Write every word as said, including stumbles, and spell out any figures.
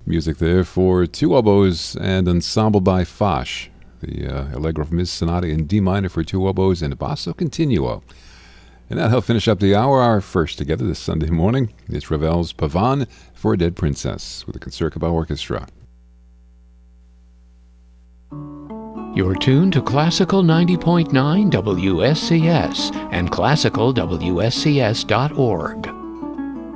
Music there for two oboes and ensemble by Foch. The uh, Allegro from his sonata in D minor for two oboes and basso continuo. And that'll finish up the hour. Our first together this Sunday morning is Ravel's Pavane for a Dead Princess with the Concertgebouw Orchestra. You're tuned to Classical ninety point nine W S C S and classical W S C S dot org.